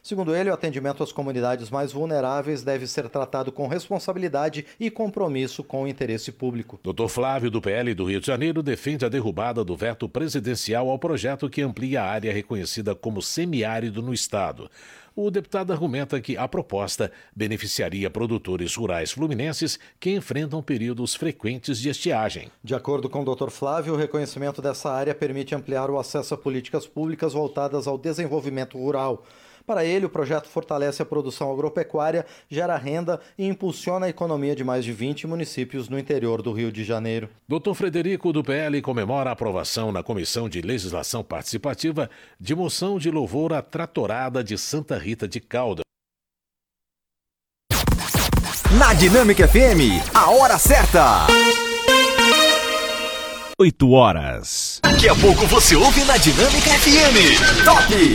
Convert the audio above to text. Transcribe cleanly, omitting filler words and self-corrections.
Segundo ele, o atendimento às comunidades mais vulneráveis deve ser tratado com responsabilidade e compromisso com o interesse público. Dr. Flávio, do PL do Rio de Janeiro, defende a derrubada do veto presidencial ao projeto que amplia a área reconhecida como semiárido no estado. O deputado argumenta que a proposta beneficiaria produtores rurais fluminenses que enfrentam períodos frequentes de estiagem. De acordo com o Dr. Flávio, o reconhecimento dessa área permite ampliar o acesso a políticas públicas voltadas ao desenvolvimento rural. Para ele, o projeto fortalece a produção agropecuária, gera renda e impulsiona a economia de mais de 20 municípios no interior do Rio de Janeiro. Dr. Frederico, do PL, comemora a aprovação na Comissão de Legislação Participativa de moção de louvor à tratorada de Santa Rita de Caldas. Na Dinâmica FM, a hora certa. 8 horas. Daqui a pouco você ouve na Dinâmica FM. Top!